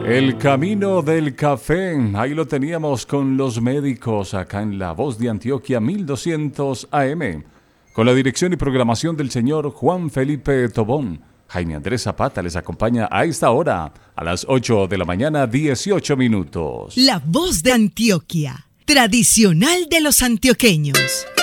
El camino del café, ahí lo teníamos con los médicos acá en La Voz de Antioquia 1200 AM, con la dirección y programación del señor Juan Felipe Tobón. Jaime Andrés Zapata les acompaña a esta hora, a las 8 de la mañana, 18 minutos. La Voz de Antioquia, tradicional de los antioqueños.